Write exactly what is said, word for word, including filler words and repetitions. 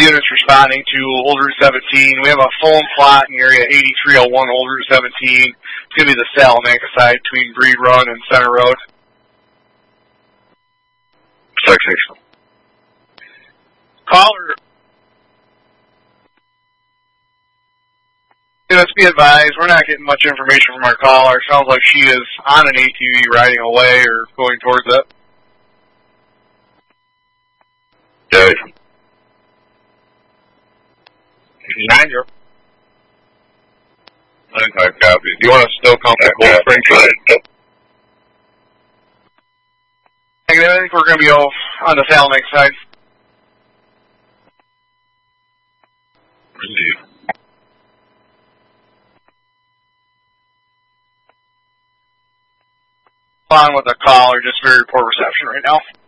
units responding to Old Route seventeen. We have a phone plot in area eighty-three oh one Old Route seventeen. It's going to be the Salamanca side between Breed Run and Center Road. six six. Caller. Let's be advised, we're not getting much information from our caller. Sounds like she is on an A T V riding away or going towards it. Dave. Nine zero. Okay, copy. Do you want to still come to Cold Spring side? I think we're going to be off on the Salamanca side. Receive. On with the caller, just very poor reception right now.